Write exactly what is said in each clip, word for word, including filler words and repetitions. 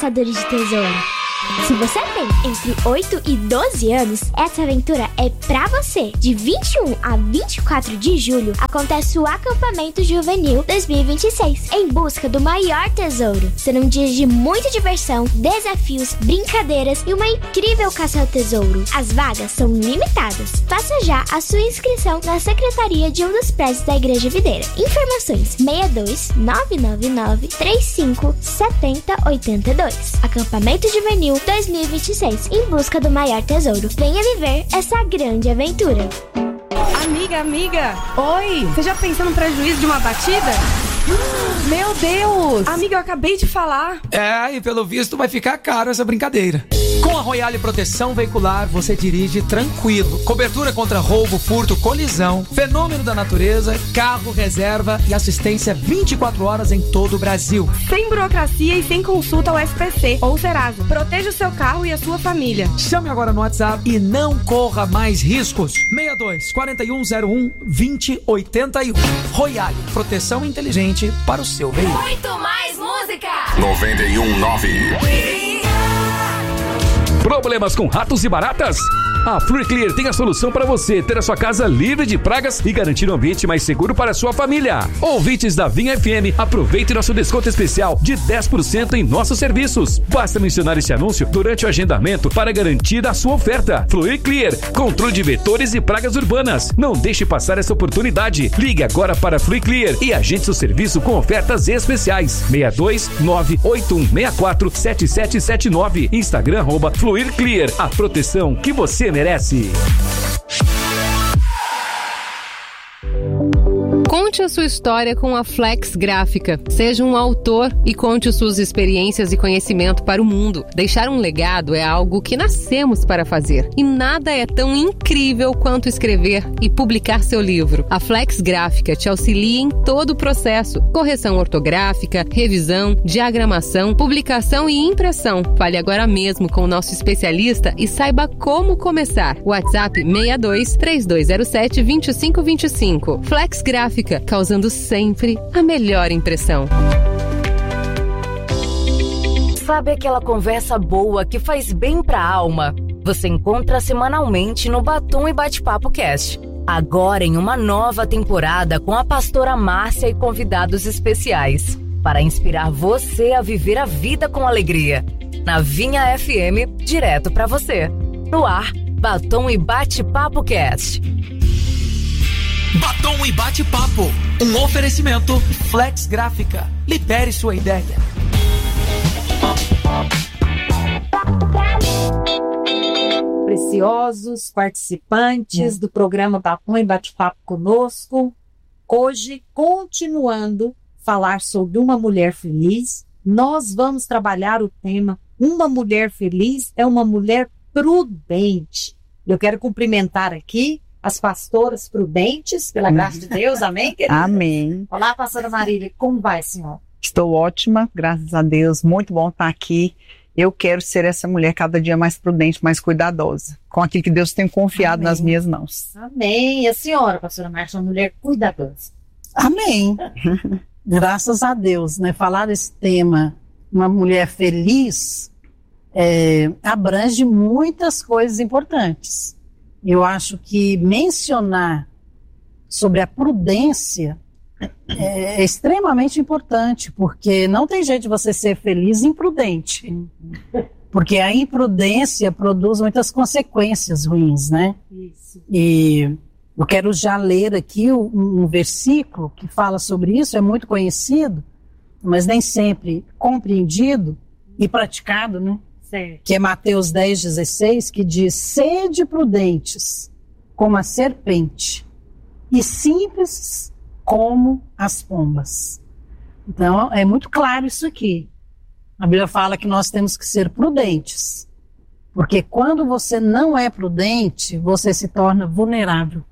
caçadores de tesouro. Se você tem entre oito e doze anos, essa aventura é pra você. De vinte e um a vinte e quatro de julho, acontece o Acampamento Juvenil dois mil e vinte e seis, em busca do maior tesouro. Serão dias de muita diversão, desafios, brincadeiras e uma incrível caça ao tesouro. As vagas são limitadas. Faça já a sua inscrição na secretaria de um dos prédios da Igreja Videira. Informações: seis dois nove nove nove três cinco sete zero oito dois. Acampamento Juvenil dois mil e vinte e seis, em busca do maior tesouro. Venha viver essa grande aventura. Amiga, amiga. Oi. Você já pensou no prejuízo de uma batida? Meu Deus. Amiga, eu acabei de falar. É, e pelo visto vai ficar caro essa brincadeira. Com a Royale Proteção Veicular, você dirige tranquilo. Cobertura contra roubo, furto, colisão, fenômeno da natureza, carro, reserva e assistência vinte e quatro horas em todo o Brasil. Sem burocracia e sem consulta ao S P C ou Serasa. Proteja o seu carro e a sua família. Chame agora no WhatsApp e não corra mais riscos. seis dois quatro um zero um dois zero oito um. Royale Proteção Inteligente para o seu veículo. Muito mais música. noventa e um ponto nove. Problemas com ratos e baratas? A Flui Clear tem a solução para você ter a sua casa livre de pragas e garantir um ambiente mais seguro para a sua família. Ouvintes da Vinha F M, aproveite nosso desconto especial de dez por cento em nossos serviços. Basta mencionar este anúncio durante o agendamento para garantir a sua oferta. Flui Clear, controle de vetores e pragas urbanas. Não deixe passar essa oportunidade. Ligue agora para Flui Clear e agende seu serviço com ofertas especiais. seis dois nove oito um seis quatro sete sete sete nove. Instagram arroba Fluir Clear, a proteção que você merece. Conte a sua história com a Flex Gráfica. Seja um autor e conte suas experiências e conhecimento para o mundo. Deixar um legado é algo que nascemos para fazer. E nada é tão incrível quanto escrever e publicar seu livro. A Flex Gráfica te auxilia em todo o processo. Correção ortográfica, revisão, diagramação, publicação e impressão. Fale agora mesmo com o nosso especialista e saiba como começar. WhatsApp seis dois três dois zero sete dois cinco dois cinco. Flex Gráfica, causando sempre a melhor impressão. Sabe aquela conversa boa que faz bem pra alma? Você encontra semanalmente no Batom e Bate-Papo Cast. Agora em uma nova temporada com a pastora Márcia e convidados especiais. Para inspirar você a viver a vida com alegria. Na Vinha F M, direto pra você. No ar, Batom e Bate-Papo Cast. Batom e Bate-Papo, um oferecimento Flex Gráfica. Libere sua ideia. Preciosos participantes do programa Batom e Bate-Papo conosco. Hoje, continuando a falar sobre uma mulher feliz, nós vamos trabalhar o tema Uma mulher feliz é uma mulher prudente. Eu quero cumprimentar aqui as pastoras prudentes, pela graça de Deus, amém, querida? Amém. Olá, pastora Marília, como vai, senhor? Estou ótima, graças a Deus, muito bom estar aqui. Eu quero ser essa mulher cada dia mais prudente, mais cuidadosa, com aquilo que Deus tem confiado amém. Nas minhas mãos. Amém. E a senhora, pastora Márcia, uma mulher cuidadosa? Amém. Graças a Deus, né? Falar esse tema, uma mulher feliz, é, abrange muitas coisas importantes. Eu acho que mencionar sobre a prudência é extremamente importante, porque não tem jeito de você ser feliz imprudente. Porque a imprudência produz muitas consequências ruins, né? Isso. E eu quero já ler aqui um, um versículo que fala sobre isso, é muito conhecido, mas nem sempre compreendido e praticado, né? Que é Mateus dez, dezesseis, que diz: sede prudentes como a serpente e simples como as pombas. Então é muito claro isso aqui. A Bíblia fala que nós temos que ser prudentes, porque quando você não é prudente, você se torna vulnerável.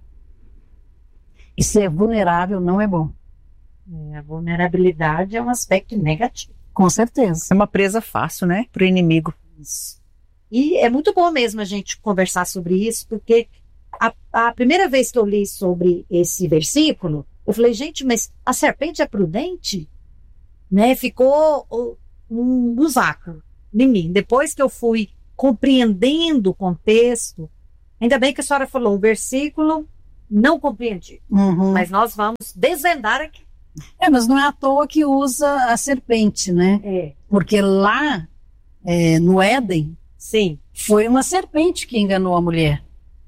E ser vulnerável não é bom. É, a vulnerabilidade é um aspecto negativo. Com certeza. É uma presa fácil, né, para o inimigo. Isso. E é muito bom mesmo a gente conversar sobre isso, porque a, a primeira vez que eu li sobre esse versículo, eu falei, gente, mas a serpente é prudente? Né? Ficou um, um vácuo. em mim. Depois que eu fui compreendendo o contexto, ainda bem que a senhora falou um versículo, não compreendi. Uhum. Mas nós vamos desvendar aqui. É, mas não é à toa que usa a serpente, né? É. Porque lá, é, no Éden, sim, foi uma serpente que enganou a mulher.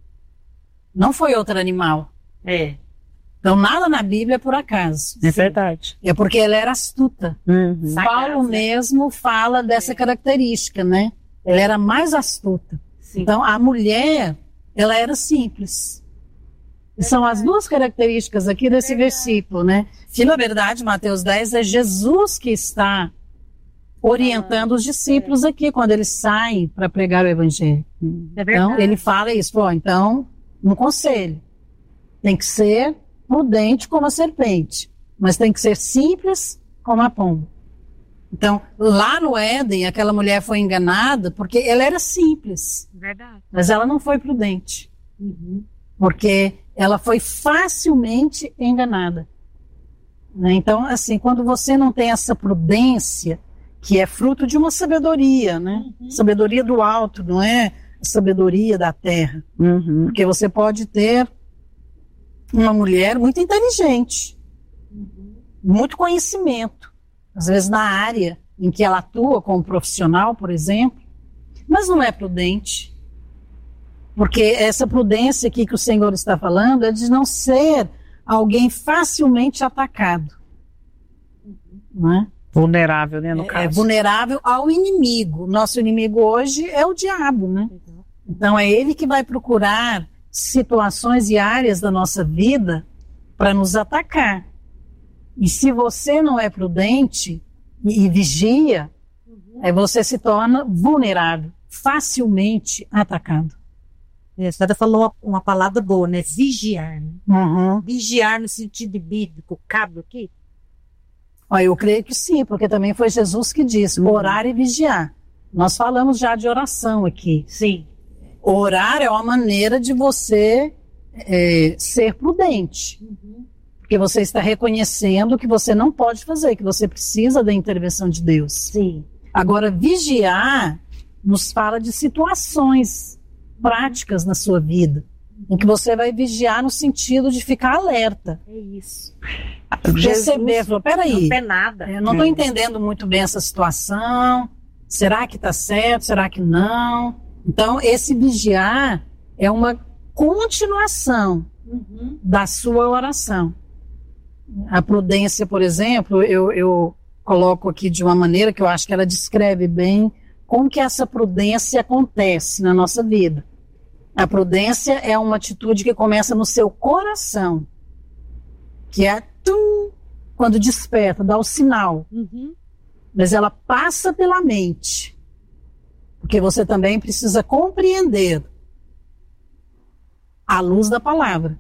Não foi outro animal. É. Então, nada na Bíblia é por acaso. É verdade. É porque ela era astuta. Uhum. Paulo mesmo fala dessa característica, né? Ela era mais astuta. Sim. Então, a mulher, ela era simples. E são as duas características aqui desse versículo, né? Que, na verdade, Mateus dez, é Jesus que está orientando os discípulos aqui, quando eles saem para pregar o evangelho. É verdade. Então, ele fala isso, ó, então, um conselho. Tem que ser prudente como a serpente, mas tem que ser simples como a pomba. Então, lá no Éden, aquela mulher foi enganada porque ela era simples. Verdade. Mas ela não foi prudente. Uhum. Porque ela foi facilmente enganada. Né? Então, assim, quando você não tem essa prudência, que é fruto de uma sabedoria, né? Uhum. Sabedoria do alto, não é a sabedoria da terra. Uhum. Porque você pode ter uma mulher muito inteligente, uhum. muito conhecimento, às vezes na área em que ela atua como profissional, por exemplo, mas não é prudente. Porque essa prudência aqui que o Senhor está falando é de não ser alguém facilmente atacado. Não é? Vulnerável, né, no é, caso. É vulnerável ao inimigo. Nosso inimigo hoje é o diabo, né? Então é ele que vai procurar situações e áreas da nossa vida para nos atacar. E se você não é prudente e, e vigia, uhum. aí você se torna vulnerável, facilmente atacado. É, a senhora falou uma, uma palavra boa, né? Vigiar. Né? Uhum. Vigiar no sentido bíblico, cabe aqui? Olha, eu creio que sim, porque também foi Jesus que disse, uhum. orar e vigiar. Nós falamos já de oração aqui. Sim. Orar é uma maneira de você é, ser prudente. Uhum. Porque você está reconhecendo que você não pode fazer, que você precisa da intervenção de Deus. Sim. Agora, vigiar nos fala de situações práticas na sua vida, em que você vai vigiar no sentido de ficar alerta. É isso. Perceber, falou, peraí, não é nada. Eu não estou entendendo muito bem essa situação, será que está certo, será que não? Então, esse vigiar é uma continuação uhum. da sua oração. A prudência, por exemplo, eu, eu coloco aqui de uma maneira que eu acho que ela descreve bem como que essa prudência acontece na nossa vida. A prudência é uma atitude que começa no seu coração, que é tum, quando desperta, dá o sinal. Uhum. Mas ela passa pela mente, porque você também precisa compreender à luz da palavra.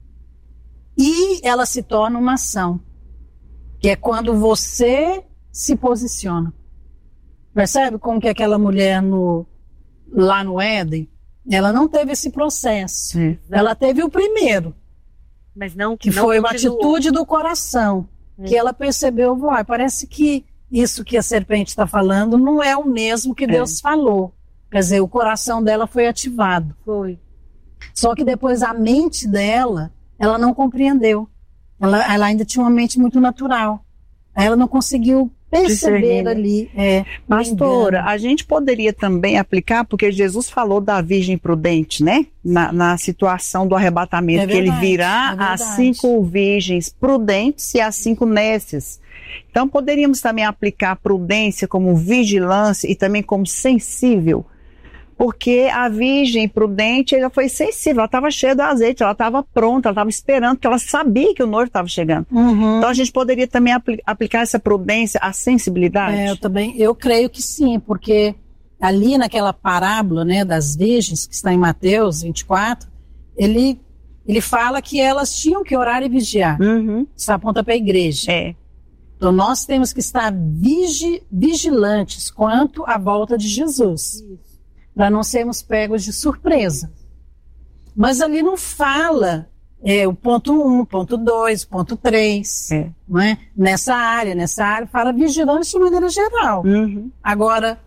E ela se torna uma ação, que é quando você se posiciona. Percebe como que aquela mulher no, lá no Éden, ela não teve esse processo. É. Ela teve o primeiro, mas não, que não foi uma continuou. atitude do coração, é. que ela percebeu, ah, parece que isso que a serpente está falando não é o mesmo que Deus é. falou. Quer dizer, o coração dela foi ativado. Foi. Só que depois a mente dela, ela não compreendeu. Ela, ela ainda tinha uma mente muito natural. Ela não conseguiu perceber ali. É, Pastora, a gente poderia também aplicar, porque Jesus falou da virgem prudente, né? Na, na situação do arrebatamento, é verdade, que ele virá é as cinco virgens prudentes e as cinco nécias. Então poderíamos também aplicar prudência como vigilância e também como sensível. Porque a virgem prudente, ela foi sensível, ela estava cheia do azeite, ela estava pronta, ela estava esperando, porque ela sabia que o noivo estava chegando. Uhum. Então a gente poderia também apl- aplicar essa prudência, a sensibilidade? É, eu também, eu creio que sim, porque ali naquela parábola, né, das virgens, que está em Mateus vinte e quatro, ele, ele fala que elas tinham que orar e vigiar. Uhum. Isso aponta para a igreja. É. Então nós temos que estar vigi- vigilantes quanto à volta de Jesus. Isso. Para não sermos pegos de surpresa. Mas ali não fala é, o ponto um, ponto dois, ponto três, é. não é? Nessa área, nessa área fala vigilância de maneira geral. Uhum. Agora,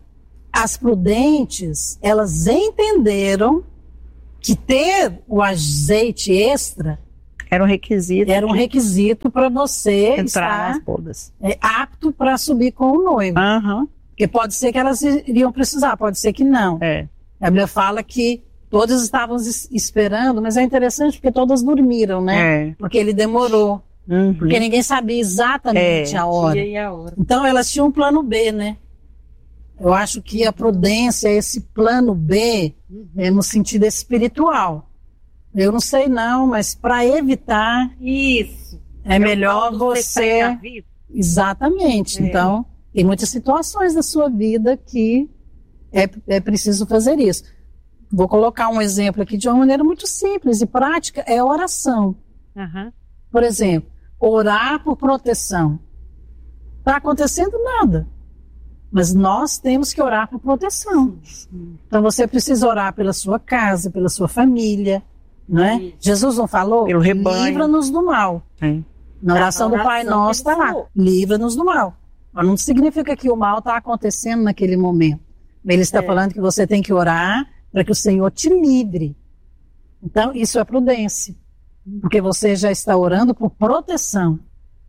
as prudentes, elas entenderam que ter o azeite extra era um requisito. Era um requisito para você entrar estar nas bodas. É, apto para subir com o noivo. Uhum. Porque pode ser que elas iriam precisar, pode ser que não. É. A Bíblia fala que todas estavam esperando, mas é interessante porque todas dormiram, né? É. Porque ele demorou. Uhum. Porque ninguém sabia exatamente é. a hora. Dia e a hora. Então elas tinham um plano B, né? Eu acho que a prudência é esse plano B, uhum. é no sentido espiritual. Eu não sei não, mas para evitar, isso é, é melhor você... Exatamente. É. Então, tem muitas situações da sua vida que é, é preciso fazer isso. Vou colocar um exemplo aqui de uma maneira muito simples e prática, é a oração. Uhum. Por exemplo, orar por proteção. Está acontecendo nada. Mas nós temos que orar por proteção. Então você precisa orar pela sua casa, pela sua família, não é? Jesus não falou? Pelo rebanho. Livra-nos do mal. É. Na oração do Pai Nosso está lá. Livra-nos do mal. Mas não significa que o mal está acontecendo naquele momento. Ele está é. falando que você tem que orar para que o Senhor te livre. Então isso é prudência. Porque você já está orando por proteção.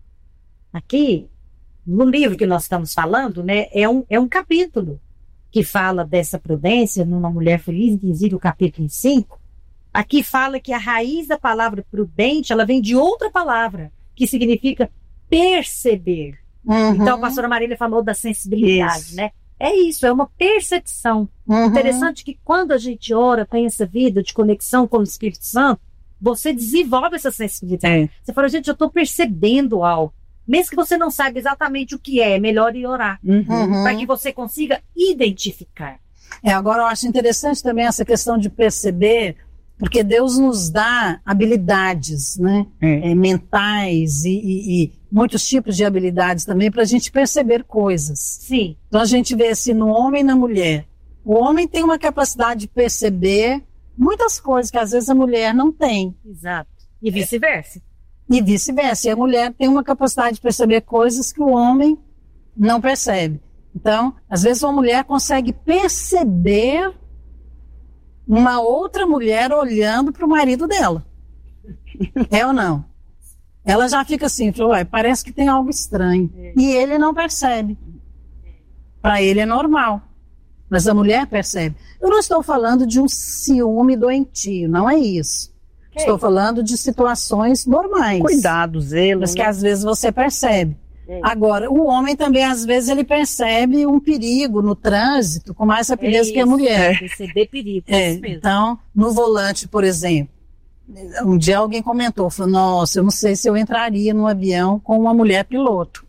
Aqui, no livro que nós estamos falando, né, é um, é um capítulo que fala dessa prudência, numa mulher feliz, inclusive o capítulo cinco. Aqui fala que a raiz da palavra prudente, ela vem de outra palavra, que significa perceber. Uhum. Então, a pastora Marília falou da sensibilidade, isso. né? É isso, é uma percepção. Uhum. Interessante que quando a gente ora, tem essa vida de conexão com o Espírito Santo, você desenvolve essa sensibilidade. É. Você fala, gente, eu estou percebendo algo. Mesmo que você não saiba exatamente o que é, é melhor ir orar. Uhum. Para que você consiga identificar. É, agora eu acho interessante também essa questão de perceber, porque Deus nos dá habilidades, né? É. É, mentais e, e, e muitos tipos de habilidades também para a gente perceber coisas. Sim. Então a gente vê assim no homem e na mulher. O homem tem uma capacidade de perceber muitas coisas que às vezes a mulher não tem. Exato. E vice-versa. E vice-versa. E a mulher tem uma capacidade de perceber coisas que o homem não percebe. Então, às vezes uma mulher consegue perceber uma outra mulher olhando para o marido dela. É ou não? Ela já fica assim, ué, parece que tem algo estranho. É. E ele não percebe. Para ele é normal. Mas a mulher percebe. Eu não estou falando de um ciúme doentio, não é isso. Okay. Estou falando de situações normais. Cuidado, zelo. Mas que né? às vezes você percebe. É. Agora, o homem também, às vezes, ele percebe um perigo no trânsito com mais rapidez é que a mulher. Perceber perigo, é, isso mesmo. Então, no volante, por exemplo, um dia alguém comentou, falou, nossa, eu não sei se eu entraria num avião com uma mulher piloto.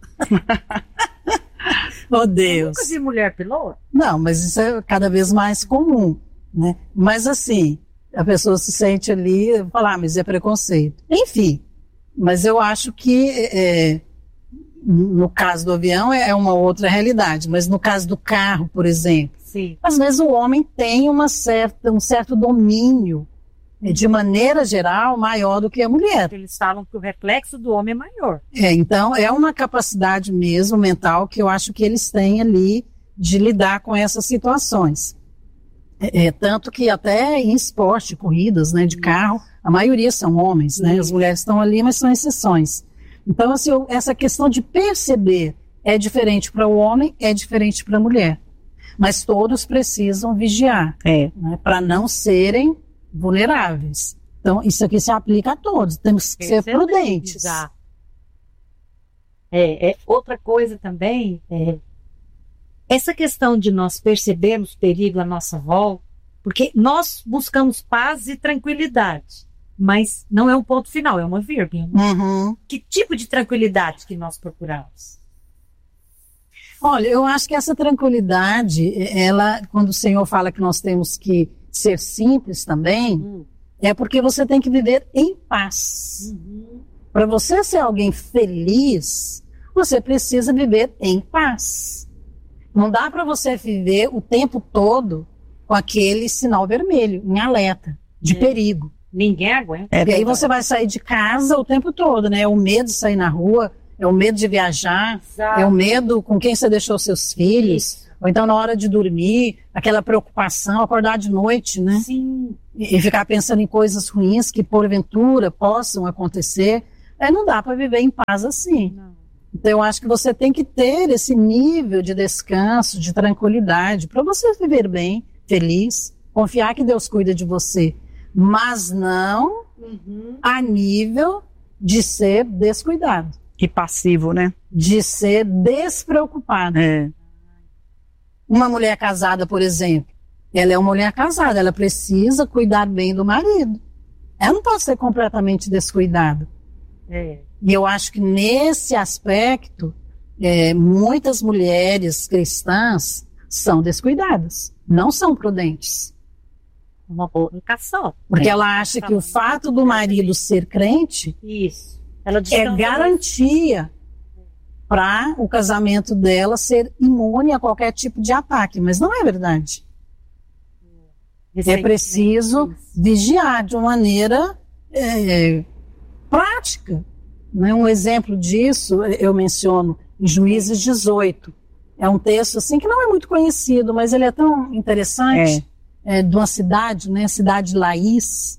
Oh, Deus. Eu nunca vi mulher piloto? Não, mas isso é cada vez mais comum, né? Mas assim, a pessoa se sente ali, falar, ah, mas é preconceito. Enfim, mas eu acho que é, no caso do avião é uma outra realidade, mas no caso do carro, por exemplo, sim. Às vezes o homem tem uma certa, um certo domínio, de maneira geral, maior do que a mulher. Eles falam que o reflexo do homem é maior. É, então é uma capacidade mesmo mental que eu acho que eles têm ali de lidar com essas situações. É, é, tanto que até em esporte, corridas, né, de carro, a maioria são homens, né? As mulheres estão ali, mas são exceções. Então, assim, essa questão de perceber é diferente para o homem, é diferente para a mulher. Mas todos precisam vigiar, é. né, para não serem vulneráveis. Então, isso aqui se aplica a todos. Temos que ser prudentes. É, é, outra coisa também, é, essa questão de nós percebermos perigo à nossa volta, porque nós buscamos paz e tranquilidade, mas não é um ponto final, é uma vírgula. Uhum. Que tipo de tranquilidade que nós procuramos? Olha, eu acho que essa tranquilidade, ela, quando o Senhor fala que nós temos que ser simples também, hum. é porque você tem que viver em paz. Uhum. Para você ser alguém feliz, você precisa viver em paz. Não dá para você viver o tempo todo com aquele sinal vermelho, em alerta, de é. perigo. Ninguém aguenta. É, porque aí você vai sair de casa o tempo todo, né? É o medo de sair na rua, é o medo de viajar, Exato. É o medo com quem você deixou seus filhos. Ou então na hora de dormir, aquela preocupação, acordar de noite, né? Sim. E, e ficar pensando em coisas ruins que porventura possam acontecer. É, não dá para viver em paz assim. Não. Então eu acho que você tem que ter esse nível de descanso, de tranquilidade, para você viver bem, feliz, confiar que Deus cuida de você. Mas não uhum. a nível de ser descuidado. E passivo, né? De ser despreocupado. É. Uma mulher casada, por exemplo, ela é uma mulher casada, ela precisa cuidar bem do marido. Ela não pode ser completamente descuidada. É. E eu acho que nesse aspecto, é, muitas mulheres cristãs são descuidadas, não são prudentes. Uma boa educação. Porque é. ela acha que o fato do marido ser crente Isso. Ela é garantia para o casamento dela ser imune a qualquer tipo de ataque, mas não é verdade. É preciso vigiar de uma maneira é, prática. Né? Um exemplo disso, eu menciono em Juízes dezoito. É um texto assim que não é muito conhecido, mas ele é tão interessante. É. É, de uma cidade, né? Cidade de Laís,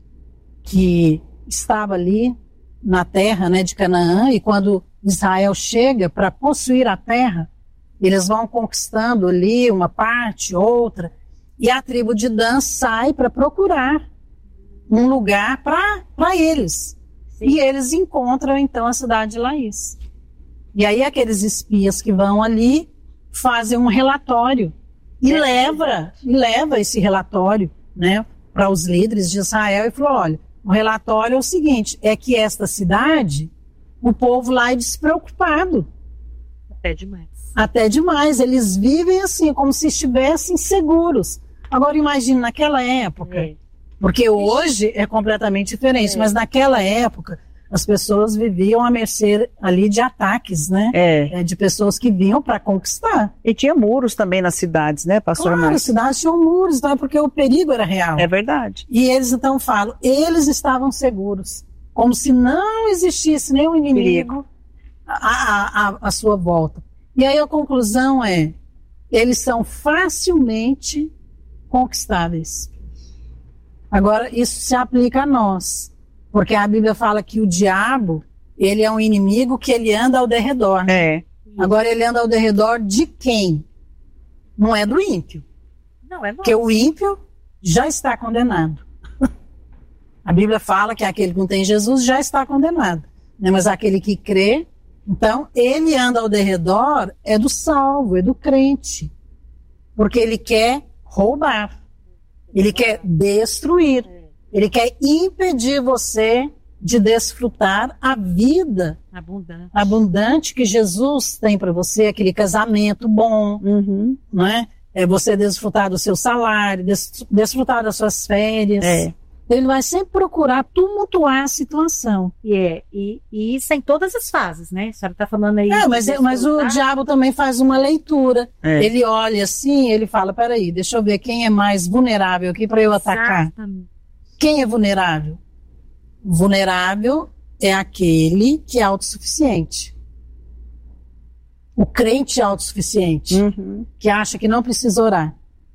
que estava ali na terra, né, de Canaã, e quando Israel chega para possuir a terra, eles vão conquistando ali uma parte, outra, e a tribo de Dan sai para procurar um lugar para eles. Sim. E eles encontram então a cidade de Laís. E aí aqueles espias que vão ali fazem um relatório e é. leva, e leva esse relatório, né, para os líderes de Israel e falou: olha, o relatório é o seguinte, é que esta cidade, o povo lá é despreocupado. Até demais. Até demais. Eles vivem assim, como se estivessem seguros. Agora imagine naquela época, é. porque hoje é completamente diferente, é. mas naquela época as pessoas viviam à mercê ali de ataques, né? É. De pessoas que vinham para conquistar. E tinha muros também nas cidades, né, pastor? Claro, as cidades tinham muros, então é porque o perigo era real. É verdade. E eles então falam, eles estavam seguros, como se não existisse nenhum inimigo à, à, à sua volta. E aí a conclusão é, eles são facilmente conquistáveis. Agora, isso se aplica a nós. Porque a Bíblia fala que o diabo, ele é um inimigo que ele anda ao derredor. É. Agora ele anda ao derredor de quem? Não é do ímpio. Não, é porque o ímpio já está condenado. A Bíblia fala que aquele que não tem Jesus já está condenado. Né? Mas aquele que crê, então ele anda ao derredor é do salvo, é do crente. Porque ele quer roubar. Ele quer destruir. Ele quer impedir você de desfrutar a vida abundante, abundante que Jesus tem para você, aquele casamento bom, uhum. não é? É você desfrutar do seu salário, des, desfrutar das suas férias. É. Ele vai sempre procurar tumultuar a situação. E, é, e, e isso em todas as fases, né? A senhora está falando aí. É, mas, mas o diabo também faz uma leitura. É. Ele olha assim, ele fala, peraí, deixa eu ver quem é mais vulnerável aqui para eu atacar. Exatamente. Quem é vulnerável? Vulnerável é aquele que é autossuficiente. O crente autossuficiente, uhum. que acha que não precisa orar.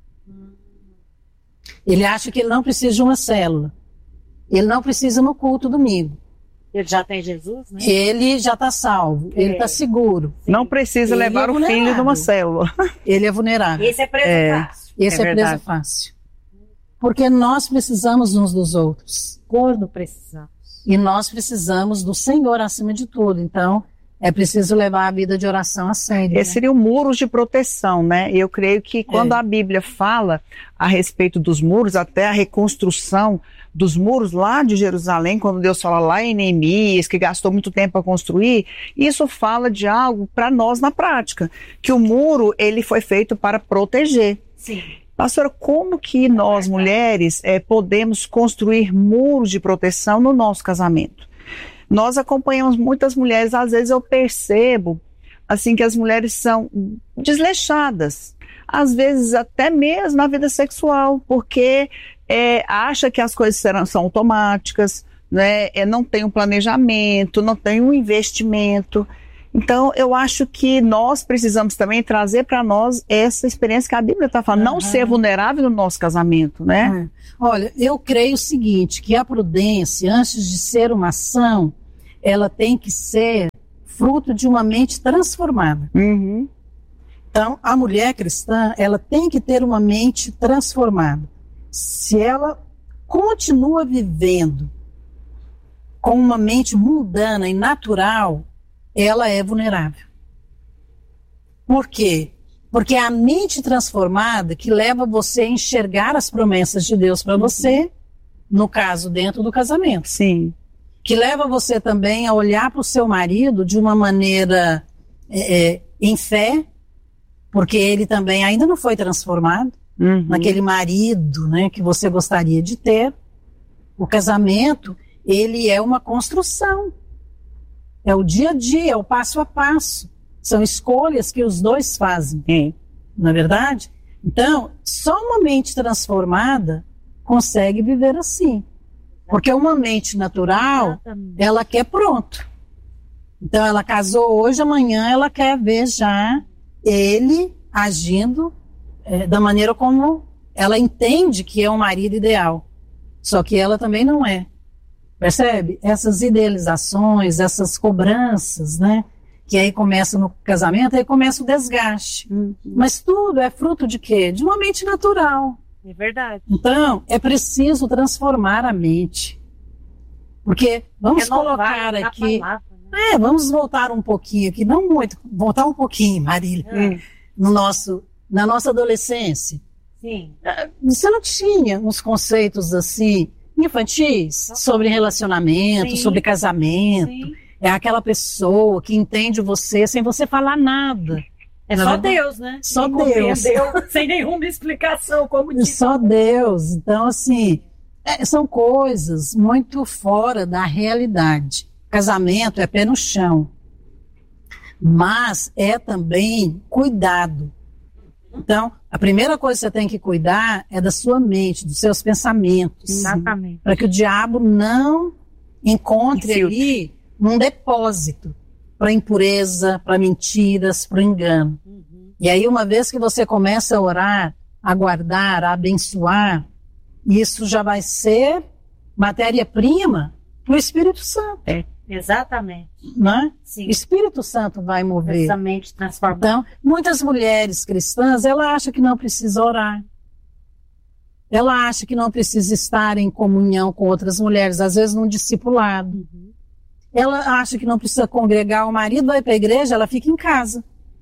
Ele acha que ele não precisa de uma célula. Ele não precisa no culto domingo. Ele já tem Jesus, né? Ele já está salvo, é. ele está seguro. Sim. Não precisa ele levar é o filho de uma célula. Ele é vulnerável. Esse é preso é. fácil. Esse é, é preso fácil. Porque nós precisamos uns dos outros. Quando precisamos. E nós precisamos do Senhor acima de tudo. Então, é preciso levar a vida de oração a sério. Esse né? seria o muros de proteção, né? Eu creio que quando é. a Bíblia fala a respeito dos muros, até a reconstrução dos muros lá de Jerusalém, quando Deus fala lá em Neemias, que gastou muito tempo para construir, isso fala de algo para nós na prática. Que o muro, ele foi feito para proteger. Sim. Pastora, como que nós, mulheres, é, podemos construir muros de proteção no nosso casamento? Nós acompanhamos muitas mulheres, às vezes eu percebo assim, que as mulheres são desleixadas, às vezes até mesmo na vida sexual, porque é, acha que as coisas serão, são automáticas, né? É, não tem um planejamento, não tem um investimento. Então, eu acho que nós precisamos também trazer para nós essa experiência que a Bíblia está falando, uhum. não ser vulnerável no nosso casamento, né? É. Olha, eu creio o seguinte, que a prudência, antes de ser uma ação, ela tem que ser fruto de uma mente transformada. Uhum. Então, a mulher cristã, ela tem que ter uma mente transformada. Se ela continua vivendo com uma mente mundana e natural, ela é vulnerável. Por quê? Porque é a mente transformada que leva você a enxergar as promessas de Deus para você, no caso, dentro do casamento. Sim. Que leva você também a olhar para o seu marido de uma maneira é, é, em fé, porque ele também ainda não foi transformado uhum. naquele marido, né, que você gostaria de ter. O casamento, ele é uma construção. É o dia a dia, é o passo a passo. São escolhas que os dois fazem. É. Não é verdade? Então, só uma mente transformada consegue viver assim. Porque uma mente natural, exatamente, ela quer pronto. Então, ela casou hoje, amanhã ela quer ver já ele agindo é, da maneira como ela entende que é um marido ideal. Só que ela também não é. Percebe? Essas idealizações, essas cobranças, né? Que aí começa no casamento, aí começa o desgaste. Uhum. Mas tudo é fruto de quê? De uma mente natural. É verdade. Então, é preciso transformar a mente. Porque, vamos Renovar, colocar aqui... Palavra, né? É, vamos voltar um pouquinho aqui, não muito, voltar um pouquinho, Marília, é. no nosso, na nossa adolescência. Sim. Você não tinha uns conceitos assim... infantis, sobre relacionamento, sim, sobre casamento. Sim. É aquela pessoa que entende você sem você falar nada. É só Deus, né? Só Deus. Sem nenhuma explicação, como disse. Só Deus. Então, assim, é, são coisas muito fora da realidade. Casamento é pé no chão. Mas é também cuidado. Então, a primeira coisa que você tem que cuidar é da sua mente, dos seus pensamentos. Exatamente. Para que o diabo não encontre ali um depósito para impureza, para mentiras, para engano. Uhum. E aí, uma vez que você começa a orar, a guardar, a abençoar, isso já vai ser matéria-prima para o Espírito Santo. É. Exatamente. Né? Sim. O Espírito Santo vai mover. Essa mente transformada. Então, muitas mulheres cristãs, ela acha que não precisa orar. Ela acha que não precisa estar em comunhão com outras mulheres, às vezes num discipulado. Uhum. Ela acha que não precisa congregar, o marido vai para a igreja, ela fica em casa.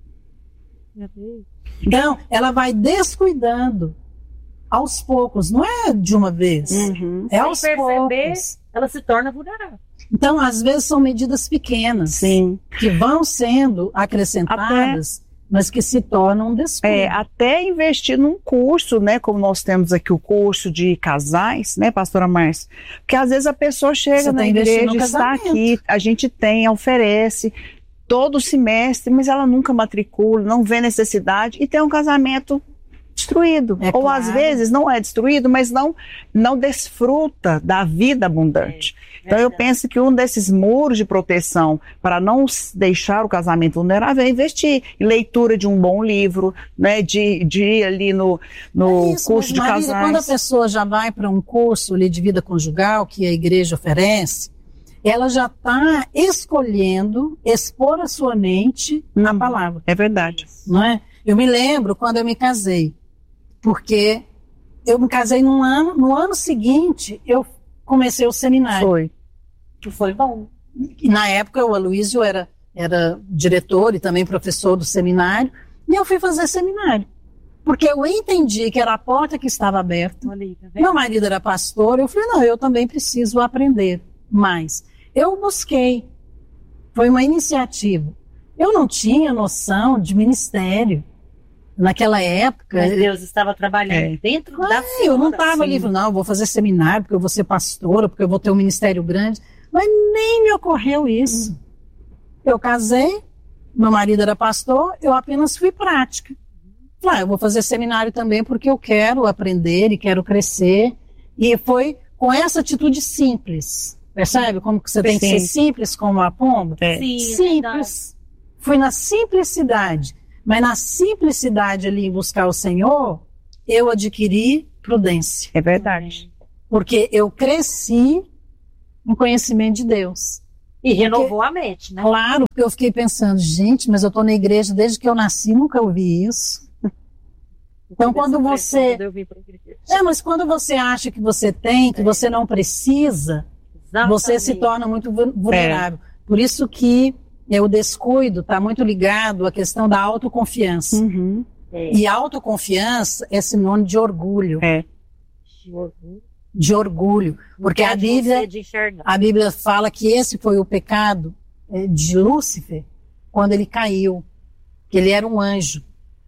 Meu Deus. Então, ela vai descuidando aos poucos, não é de uma vez. Uhum. É Sem aos perceber, poucos. Ela se torna vulnerável. Então, às vezes, são medidas pequenas, sim, que vão sendo acrescentadas, até, mas que se tornam um descuido. É, até investir num curso, né, como nós temos aqui o curso de casais, né, pastora Márcia? Porque às vezes a pessoa chega Você na igreja, está aqui, a gente tem, oferece todo semestre, mas ela nunca matricula, não vê necessidade e tem um casamento destruído. É, ou claro, às vezes não é destruído, mas não, não desfruta da vida abundante. É. Então eu penso que um desses muros de proteção para não deixar o casamento vulnerável é investir em leitura de um bom livro, né, de, de ir ali no, no é isso, curso de Marília, casais. Quando a pessoa já vai para um curso ali de vida conjugal que a igreja oferece, ela já está escolhendo expor a sua mente hum, na palavra. É verdade. Não é? Eu me lembro quando eu me casei, porque eu me casei num ano, no ano seguinte eu comecei o seminário. Foi. Que foi bom. E na época o Aloysio era, era diretor e também professor do seminário, e eu fui fazer seminário. Porque eu entendi que era a porta que estava aberta. Ali, tá Meu marido era pastor, eu falei, não, eu também preciso aprender mais. Eu busquei. Foi uma iniciativa. Eu não tinha noção de ministério. Naquela época... Mas Deus estava trabalhando é. dentro ah, da senhora. Eu não estava ali, não, eu vou fazer seminário, porque eu vou ser pastora, porque eu vou ter um ministério grande. Mas nem me ocorreu isso. Hum. Eu casei, meu marido era pastor, eu apenas fui prática. Falei, ah, eu vou fazer seminário também, porque eu quero aprender e quero crescer. E foi com essa atitude simples. Percebe como que você tem Sim. que ser simples como a pomba? É. Sim, simples. fui na simplicidade. Mas na simplicidade ali em buscar o Senhor, eu adquiri prudência. É verdade. Porque eu cresci no conhecimento de Deus. E renovou porque, a mente, né? Claro, porque eu fiquei pensando, gente, mas eu estou na igreja desde que eu nasci, nunca ouvi isso. Então, quando você... É, mas quando você acha que você tem, que é. você não precisa, Exatamente. você se torna muito vulnerável. É. Por isso que é, o descuido está muito ligado à questão da autoconfiança. Uhum. É. E autoconfiança é sinônimo de orgulho. É. De orgulho. De orgulho. Porque a Bíblia, a Bíblia fala que esse foi o pecado é, de Lúcifer, quando ele caiu. Que ele era um anjo.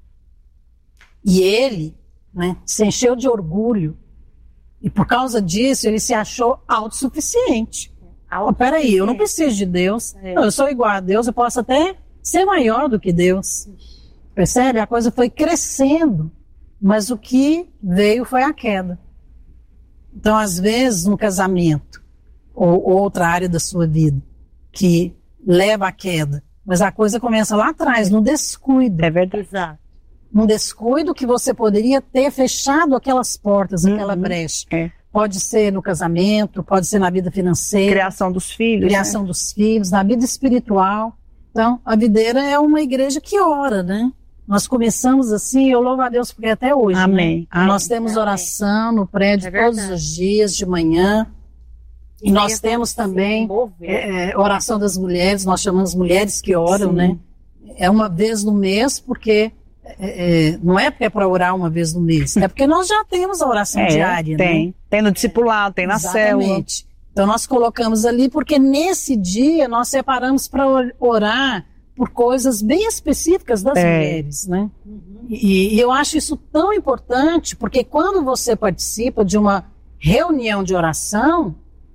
E ele, né, se encheu de orgulho. E por causa disso, ele se achou autossuficiente. Oh, peraí, eu não preciso de Deus. É. Não, eu sou igual a Deus, eu posso até ser maior do que Deus. Percebe? A coisa foi crescendo. Mas o que veio foi a queda. Então, às vezes, no casamento, ou outra área da sua vida, que leva à queda, mas a coisa começa lá atrás, no descuido. É verdade. Num descuido que você poderia ter fechado aquelas portas, uhum. aquela brecha. É. Pode ser no casamento, pode ser na vida financeira. Criação dos filhos. Criação né? dos filhos, na vida espiritual. Então, a Videira é uma igreja que ora, né? Nós começamos assim, eu louvo a Deus porque até hoje. Amém. Né? Amém. Nós temos oração no prédio é todos os dias, de manhã. E, e nós temos também é, é, oração das mulheres, nós chamamos mulheres que oram, Sim. né? É uma vez no mês, porque... É, é, não é porque é para orar uma vez no mês, é porque nós já temos a oração é, diária, tem, né? Tem no discipulado, tem na célula. Então nós colocamos ali porque nesse dia nós separamos para orar por coisas bem específicas das é. mulheres, né? Uhum. E, e eu acho isso tão importante porque quando você participa de uma reunião de oração,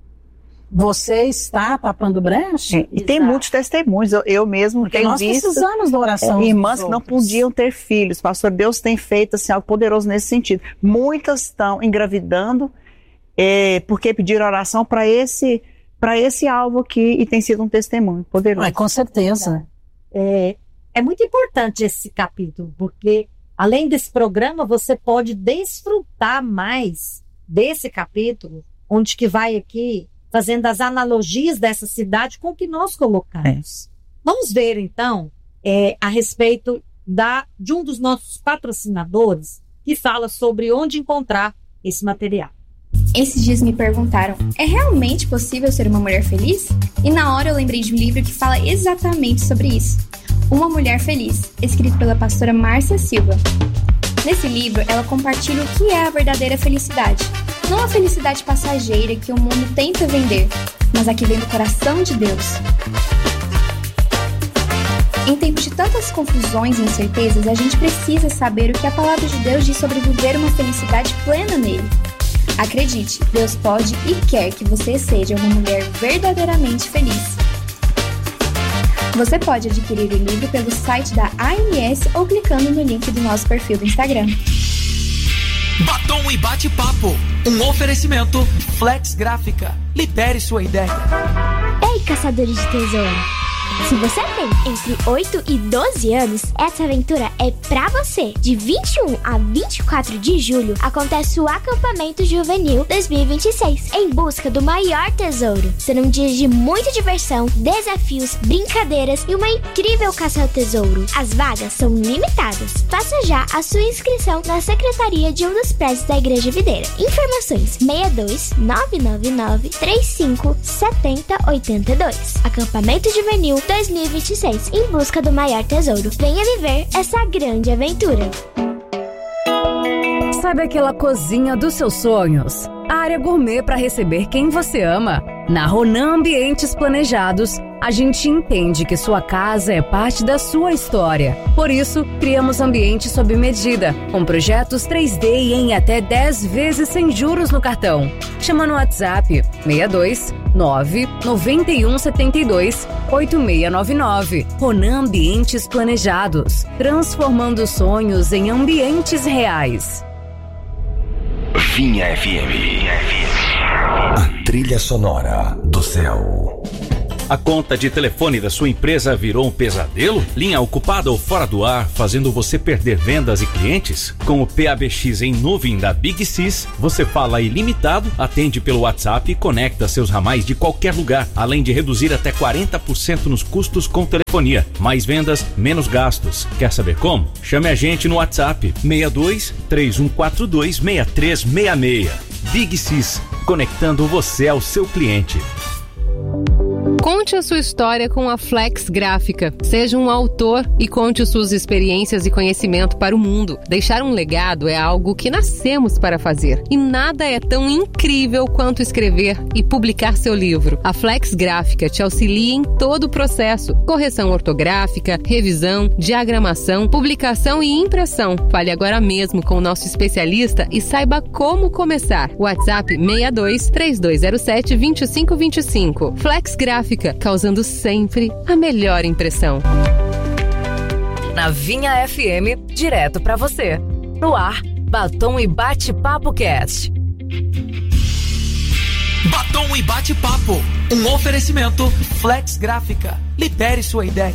você está tapando brecha. É, e tem muitos testemunhos, eu, eu mesmo Porque tenho nós visto precisamos da oração é, irmãs que não podiam ter filhos. Pastor, Deus tem feito assim, algo poderoso nesse sentido. Muitas estão engravidando é, porque pediram oração para esse, para esse alvo aqui e tem sido um testemunho poderoso. É, com certeza. É, é muito importante esse capítulo, porque além desse programa, você pode desfrutar mais desse capítulo, onde que vai aqui fazendo as analogias dessa cidade com o que nós colocamos. É. Vamos ver, então, é, a respeito da, de um dos nossos patrocinadores que fala sobre onde encontrar esse material. Esses dias me perguntaram, é realmente possível ser uma mulher feliz? E na hora eu lembrei de um livro que fala exatamente sobre isso. Uma Mulher Feliz, escrito pela pastora Márcia Silva. Nesse livro, ela compartilha o que é a verdadeira felicidade. Não a felicidade passageira que o mundo tenta vender, mas a que vem do coração de Deus. Em tempos de tantas confusões e incertezas, a gente precisa saber o que a palavra de Deus diz sobre viver uma felicidade plena nele. Acredite, Deus pode e quer que você seja uma mulher verdadeiramente feliz. Você pode adquirir o livro pelo site da A M S ou clicando no link do nosso perfil do Instagram. Batom e bate-papo, um oferecimento Flex Gráfica. Libere sua ideia. Ei, caçadores de tesouro! Se você tem entre oito e doze anos, essa aventura é pra você. De vinte e um a vinte e quatro de julho, acontece o Acampamento Juvenil dois mil e vinte e seis, em busca do maior tesouro. Serão dias de muita diversão, desafios, brincadeiras e uma incrível caça ao tesouro. As vagas são limitadas. Faça já a sua inscrição na secretaria de um dos prédios da Igreja Videira. Informações seis dois nove nove nove três cinco sete zero oito dois. Acampamento Juvenil dois mil e vinte e seis, em busca do maior tesouro. Venha viver essa grande aventura. Sabe aquela cozinha dos seus sonhos? A área gourmet para receber quem você ama? Na Ronan Ambientes Planejados, a gente entende que sua casa é parte da sua história. Por isso, criamos ambientes sob medida, com projetos três D e em até dez vezes sem juros no cartão. Chama no WhatsApp seis dois nove nove um sete dois oito seis nove nove. Ronan Ambientes Planejados, transformando sonhos em ambientes reais. Vinha F M. A trilha sonora do céu. A conta de telefone da sua empresa virou um pesadelo? Linha ocupada ou fora do ar, fazendo você perder vendas e clientes? Com o P A B X em nuvem da Big Sys, você fala ilimitado, atende pelo WhatsApp e conecta seus ramais de qualquer lugar, além de reduzir até quarenta por cento nos custos com telefonia. Mais vendas, menos gastos. Quer saber como? Chame a gente no WhatsApp seis dois, três um quatro dois, seis três seis seis. Big Sys, conectando você ao seu cliente. Conte a sua história com a Flex Gráfica. Seja um autor e conte suas experiências e conhecimento para o mundo. Deixar um legado é algo que nascemos para fazer. E nada é tão incrível quanto escrever e publicar seu livro. A Flex Gráfica te auxilia em todo o processo. Correção ortográfica, revisão, diagramação, publicação e impressão. Fale agora mesmo com o nosso especialista e saiba como começar. WhatsApp seis dois, três dois zero sete, dois cinco dois cinco. Flex Gráfica, causando sempre a melhor impressão. Na Vinha F M, direto pra você. No ar, Batom e Bate-Papo Cast. Batom e Bate-Papo, um oferecimento Flex Gráfica. Libere sua ideia.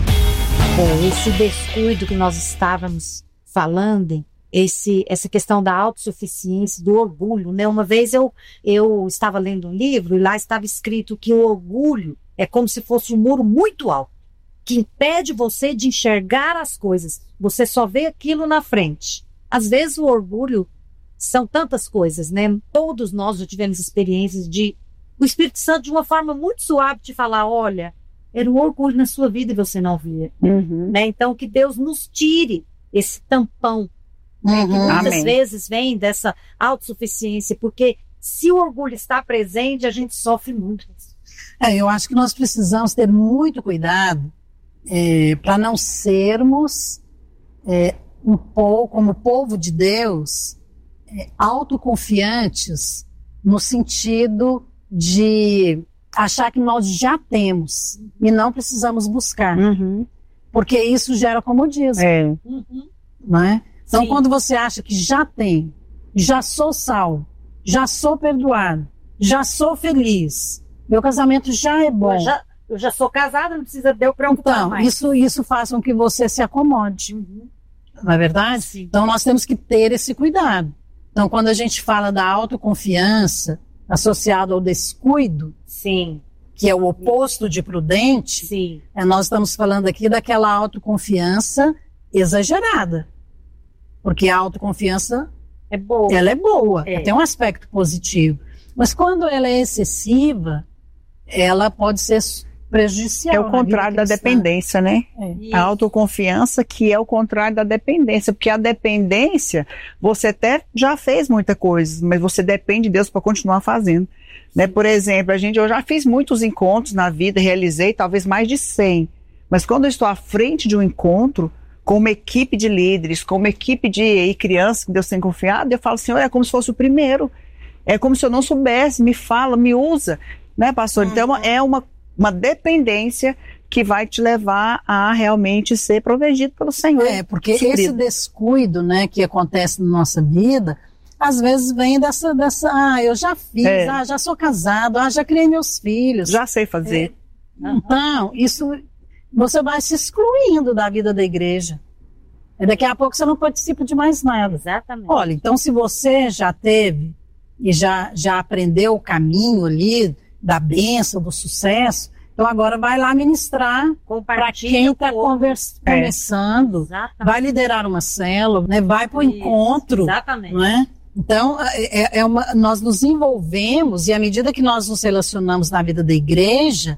Bom, esse descuido que nós estávamos falando, esse, essa questão da autossuficiência, do orgulho, né? Uma vez eu, eu estava lendo um livro e lá estava escrito que o orgulho é como se fosse um muro muito alto, que impede você de enxergar as coisas. Você só vê aquilo na frente. Às vezes o orgulho são tantas coisas, né? Todos nós já tivemos experiências de o Espírito Santo, de uma forma muito suave, de falar, olha, era um orgulho na sua vida e você não via. Uhum. Né? Então, que Deus nos tire esse tampão, né, que Uhum. muitas Amém. vezes vem dessa autossuficiência, porque se o orgulho está presente, a gente sofre muito. É, eu acho que nós precisamos ter muito cuidado é, para não sermos, é, um pouco, como o povo de Deus, é, autoconfiantes no sentido de achar que nós já temos e não precisamos buscar. Uhum. Porque isso gera comodismo. É. Uhum. Não é? Então, Sim. quando você acha que já tem, já sou salvo, já sou perdoado, já sou feliz, meu casamento já é bom. Eu já, eu já sou casada, não precisa de eu preocupar Então, mais. isso, isso faz com que você se acomode. Uhum. Não é verdade? Sim. Então, nós temos que ter esse cuidado. Então, quando a gente fala da autoconfiança associado ao descuido, Sim. que é o oposto de prudente, Sim. é, nós estamos falando aqui daquela autoconfiança exagerada. Porque a autoconfiança, É boa. ela é boa, É. tem um aspecto positivo. Mas quando ela é excessiva, ela pode ser prejudicial. É o contrário da dependência, né? É. A autoconfiança que é o contrário da dependência, porque a dependência, você até já fez muita coisa, mas você depende de Deus para continuar fazendo. Né? Por exemplo, a gente, eu já fiz muitos encontros na vida, realizei talvez mais de cem, mas quando eu estou à frente de um encontro, com uma equipe de líderes, com uma equipe de e crianças que Deus tem confiado, eu falo, Senhor, é como se fosse o primeiro, é como se eu não soubesse, me fala, me usa, né, pastor? Uhum. Então é uma, uma dependência que vai te levar a realmente ser protegido pelo Senhor. É, porque suprido. esse descuido, né, que acontece na nossa vida, às vezes vem dessa, dessa ah, eu já fiz, É. ah, já sou casado, ah, já criei meus filhos. Já sei fazer. É. Então, isso, você vai se excluindo da vida da igreja. E daqui a pouco você não participa de mais nada. Exatamente. Olha, então se você já teve e já, já aprendeu o caminho ali da bênção, do sucesso, então agora vai lá ministrar para quem está convers- É. começando, Exatamente. vai liderar uma célula, né, vai para o Isso, encontro. Exatamente. Não é? Então, é, é uma, nós nos envolvemos e à medida que nós nos relacionamos na vida da igreja,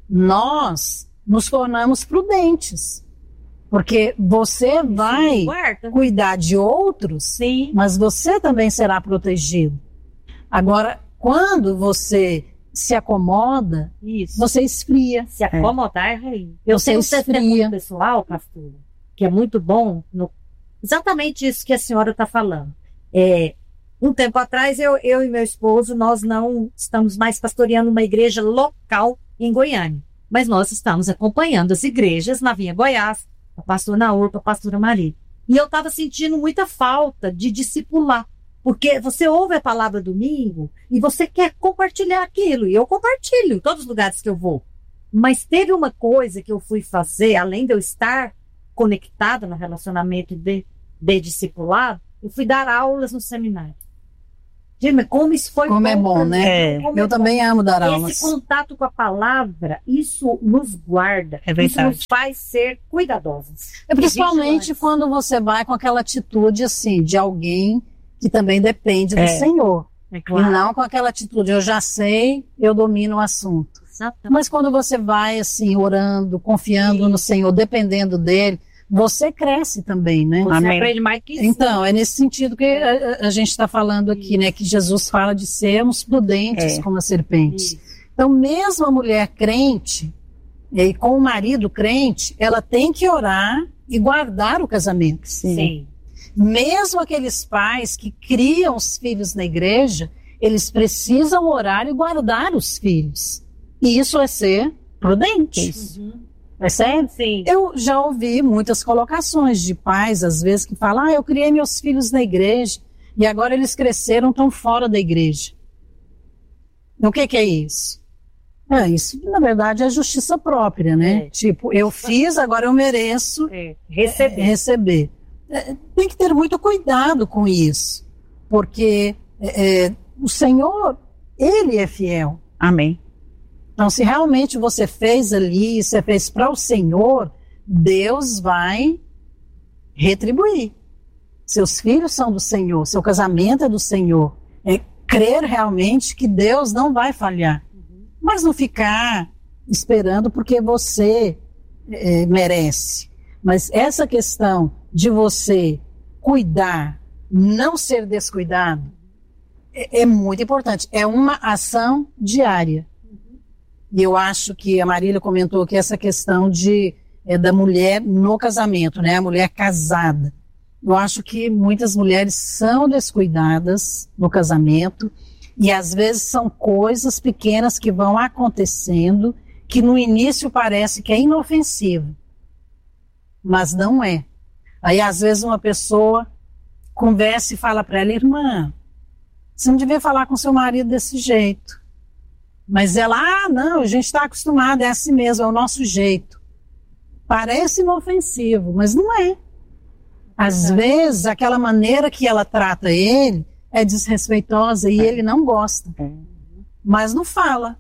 nós nos tornamos prudentes. Porque você vai cuidar de outros, Sim. mas você também será protegido. Agora, quando você se acomoda, Isso. você esfria. Se acomodar é ruim. Eu Você tenho um esfria. testemunho pessoal, pastor, que é muito bom, no, exatamente isso que a senhora está falando. É, um tempo atrás, eu, eu e meu esposo, nós não estamos mais pastoreando uma igreja local em Goiânia, mas nós estamos acompanhando as igrejas na Vinha Goiás, a pastora Naurpa, a pastora Maria. E eu estava sentindo muita falta de discipular, porque você ouve a palavra domingo e você quer compartilhar aquilo, e eu compartilho em todos os lugares que eu vou. Mas teve uma coisa que eu fui fazer, além de eu estar conectada no relacionamento de, de discipulado, eu fui dar aulas no seminário. Gente, como isso foi Como bom, é bom, né? Como eu é também bom. amo dar Esse aulas. Esse contato com a palavra, isso nos guarda. É verdade. Isso nos faz ser cuidadosos. É principalmente quando você vai com aquela atitude assim, de alguém que também depende É. do Senhor. É claro. E não com aquela atitude, eu já sei, eu domino o assunto. Exatamente. Mas quando você vai assim, orando, confiando Sim. no Senhor, dependendo dele, você cresce também, né? Você Amém. aprende mais que isso. Então, é nesse sentido que a, a gente está falando aqui, né? Que Jesus fala de sermos prudentes É. como as serpentes. Isso. Então, mesmo a mulher crente, e com o marido crente, ela tem que orar e guardar o casamento. Sim. Mesmo aqueles pais que criam os filhos na igreja, eles precisam orar e guardar os filhos. E isso é ser prudente. Uhum. Percebe? Sim. Eu já ouvi muitas colocações de pais, às vezes, que falam: ah, eu criei meus filhos na igreja e agora eles cresceram, estão fora da igreja. O que, que é isso? É, isso, na verdade, é justiça própria, né? É. Tipo, eu fiz, agora eu mereço É. Receber. é, receber. É, tem que ter muito cuidado com isso, porque é, é, o Senhor, Ele é fiel. Amém. Então, se realmente você fez ali, você fez para o Senhor, Deus vai retribuir. Seus filhos são do Senhor, seu casamento é do Senhor. É crer realmente que Deus não vai falhar. Mas não ficar esperando porque você é, merece. Mas essa questão de você cuidar, não ser descuidado, é, é muito importante. É uma ação diária. E eu acho que a Marília comentou que essa questão de, é, da mulher no casamento, né? A mulher casada. Eu acho que muitas mulheres são descuidadas no casamento e às vezes são coisas pequenas que vão acontecendo que no início parece que é inofensivo, mas não é. Aí às vezes uma pessoa conversa e fala para ela: irmã, você não devia falar com seu marido desse jeito. Mas ela: ah, não, a gente está acostumado, é assim mesmo, é o nosso jeito. Parece inofensivo, mas não é. Às vezes, aquela maneira que ela trata ele é desrespeitosa e ele não gosta. Mas não fala.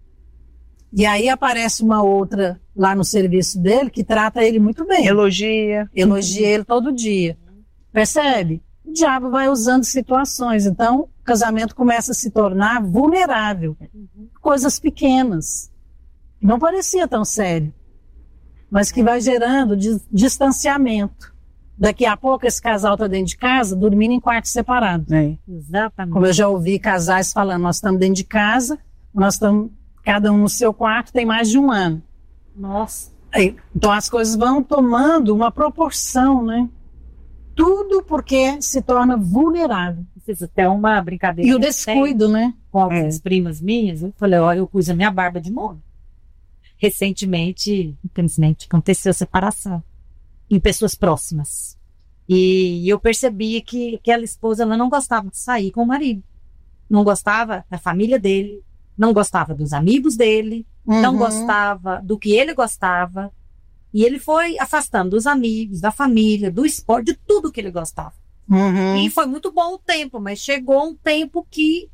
E aí aparece uma outra lá no serviço dele que trata ele muito bem. Elogia. Elogia ele todo dia. Percebe? O diabo vai usando situações. Então, o casamento começa a se tornar vulnerável. Coisas pequenas. Não parecia tão sério. Mas que vai gerando di- distanciamento. Daqui a pouco esse casal está dentro de casa, dormindo em quartos separados. É. Exatamente. Como eu já ouvi casais falando: nós estamos dentro de casa, nós estamos cada um no seu quarto, tem mais de um ano. Nossa. Aí, então as coisas vão tomando uma proporção, né? Tudo porque se torna vulnerável. Fiz até uma brincadeira E o descuido, né? com algumas primas minhas. Eu falei: olha, eu pus a minha barba de novo. Recentemente, infelizmente, aconteceu separação em pessoas próximas. E eu percebi que aquela esposa, ela não gostava de sair com o marido. Não gostava da família dele, não gostava dos amigos dele, Uhum. não gostava do que ele gostava. E ele foi afastando dos amigos, da família, do esporte, de tudo que ele gostava. Uhum. E foi muito bom o tempo, mas chegou um tempo que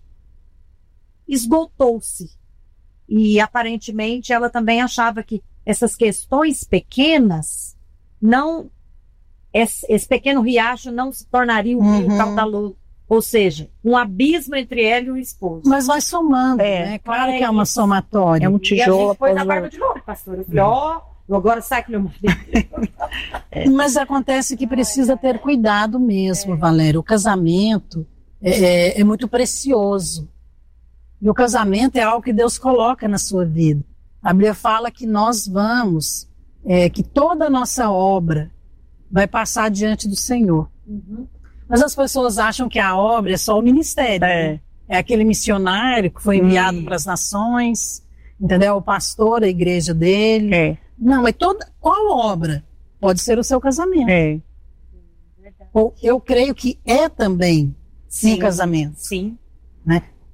esgotou-se. E aparentemente ela também achava que essas questões pequenas não, esse, esse pequeno riacho não se tornaria um rio Uhum. caudaloso. Ou seja, um abismo entre ela e o esposo. Mas vai somando, É. né? Claro que é uma somatória. É um E a tijolo. gente pôs na após barba outro. de novo, pastor. Eu falei: ó, eu agora sai com meu marido. Mas acontece que precisa ter cuidado mesmo, Valéria. O casamento é, é, é muito precioso. E o casamento é algo que Deus coloca na sua vida. A Bíblia fala que nós vamos, é, que toda a nossa obra vai passar diante do Senhor. Uhum. Mas as pessoas acham que a obra é só o ministério. É. Né? É aquele missionário que foi enviado Hum. para as nações, entendeu? O pastor, a igreja dele. É. Não, mas toda, qual obra? Pode ser o seu casamento. É. Ou eu creio que é também sim, um casamento. Sim. Né?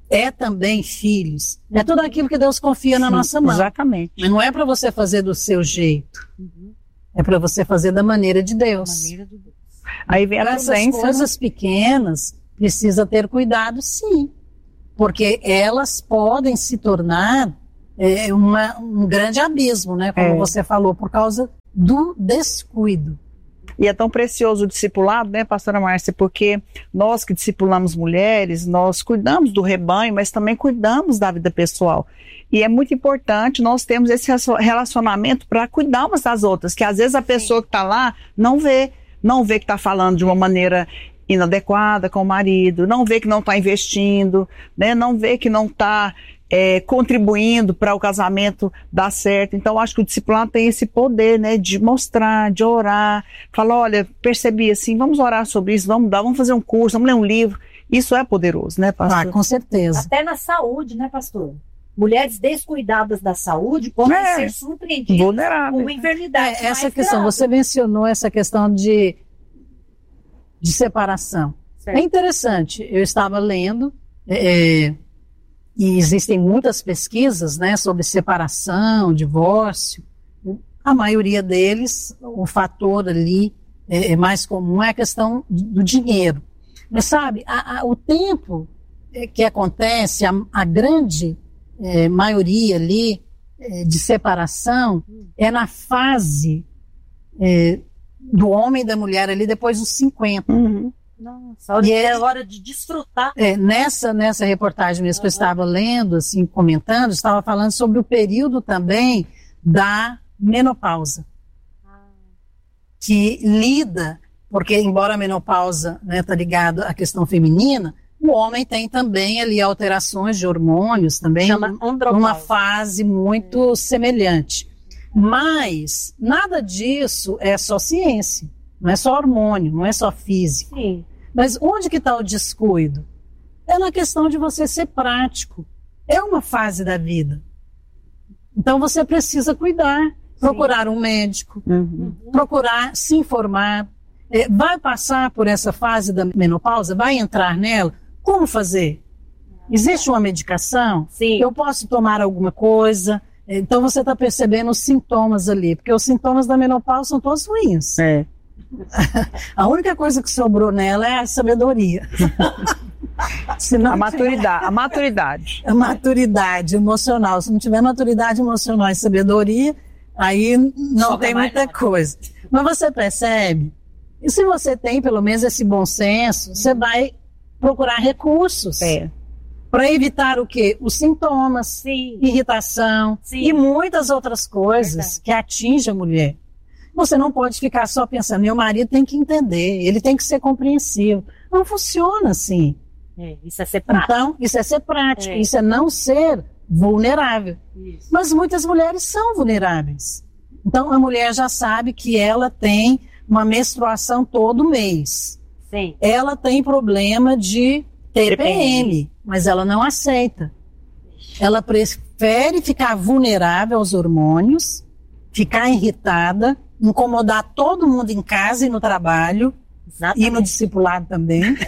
é também filhos. É tudo aquilo que Deus confia na Sim, nossa mão. Exatamente. Mas não é para você fazer do seu jeito. Uhum. É para você fazer da maneira de Deus. Maneira de Deus. Aí vem a prudência. Essas coisas pequenas precisa ter cuidado, sim. Porque elas podem se tornar é, uma, um grande abismo, né? Como é. você falou, por causa do descuido. E é tão precioso o discipulado, né, pastora Márcia, porque nós que discipulamos mulheres, nós cuidamos do rebanho, mas também cuidamos da vida pessoal. E é muito importante nós termos esse relacionamento para cuidar umas das outras, que às vezes a pessoa que está lá não vê, não vê que está falando de uma maneira inadequada com o marido, não vê que não está investindo, né, não vê que não está É, contribuindo para o casamento dar certo. Então, acho que o discipulado tem esse poder, né, de mostrar, de orar, falar, olha, percebi assim, vamos orar sobre isso, vamos dar, vamos fazer um curso, vamos ler um livro. Isso é poderoso, né, pastor? Ah, com certeza. Até na saúde, né, pastor? Mulheres descuidadas da saúde podem é, ser surpreendidas vulneráveis. com enfermidades. É, essa questão, grave. Você mencionou essa questão de, de separação. Certo. É interessante, eu estava lendo, é, e existem muitas pesquisas, né, sobre separação, divórcio. A maioria deles, o fator ali é, é mais comum é a questão do dinheiro. Mas sabe, a, a, o tempo que acontece, a, a grande é, maioria ali é, de separação é na fase é, do homem e da mulher ali depois dos cinquenta. Uhum. Nossa, e é hora de desfrutar. É, nessa, nessa reportagem mesmo uhum. que eu estava lendo, assim, comentando, estava falando sobre o período também da menopausa. Ah. Que lida, porque embora a menopausa, né, tá ligado à questão feminina, o homem tem também ali alterações de hormônios também, numa fase muito é. semelhante. Mas nada disso é só ciência. Não é só hormônio, não é só físico. Sim. Mas onde que está o descuido? É na questão de você ser prático. É uma fase da vida. Então você precisa cuidar, procurar Sim. um médico, uhum. procurar se informar. É, vai passar por essa fase da menopausa? Vai entrar nela? Como fazer? Existe uma medicação? Sim. Eu posso tomar alguma coisa? Então você está percebendo os sintomas ali, porque os sintomas da menopausa são todos ruins. É. A única coisa que sobrou nela é a sabedoria. a maturidade, tiver... a maturidade. A maturidade emocional. Se não tiver maturidade emocional e sabedoria, aí não Sobra tem muita nada. coisa. Mas você percebe? E se você tem pelo menos esse bom senso, você vai procurar recursos. É. Para evitar o quê? Os sintomas, Sim. irritação Sim. e muitas outras coisas Verdade. que atingem a mulher. Você não pode ficar só pensando, meu marido tem que entender, ele tem que ser compreensivo. Não funciona assim. É, isso é ser prático. Então, isso é ser prático, é. isso é não ser vulnerável. Isso. Mas muitas mulheres são vulneráveis. Então, a mulher já sabe que ela tem uma menstruação todo mês. Sim. Ela tem problema de T P M, mas ela não aceita. Ela prefere ficar vulnerável aos hormônios, ficar irritada, incomodar todo mundo em casa e no trabalho, Exatamente. e no discipulado também,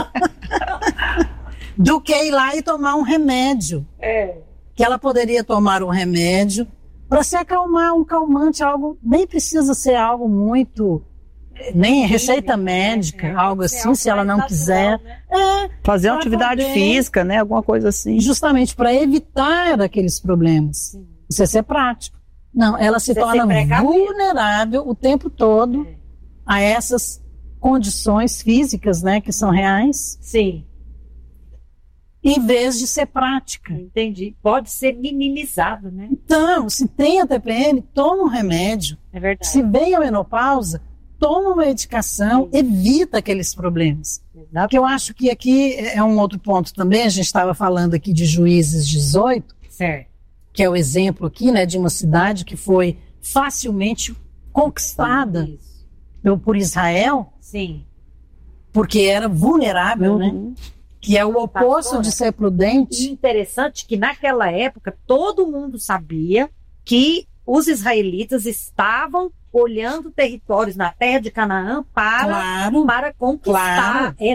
do que ir lá e tomar um remédio. É. Que ela poderia tomar um remédio para se acalmar, um calmante, algo, nem precisa ser algo muito, nem receita médica, é, algo assim, algo se ela não quiser. Né? É, fazer uma atividade poder, física, né? Alguma coisa assim. Justamente para evitar aqueles problemas. Sim. Isso é ser prático. Não, ela se Você torna vulnerável o tempo todo é. a essas condições físicas, né, que são reais. Sim. Em vez de ser prática. Entendi. Pode ser minimizado, né? Então, se tem a T P M, toma um remédio. É verdade. Se vem a menopausa, toma uma medicação, Sim. evita aqueles problemas. Exato. Porque eu acho que aqui é um outro ponto também, a gente estava falando aqui de Juízes dezoito. Certo. Que é o exemplo aqui, né, de uma cidade que foi facilmente conquistada Isso. por Israel. Sim. Porque era vulnerável, uhum. né? Que é o oposto Pastora, de ser prudente. E interessante que naquela época todo mundo sabia que os israelitas estavam olhando territórios na terra de Canaã para, claro, para conquistar. Claro. É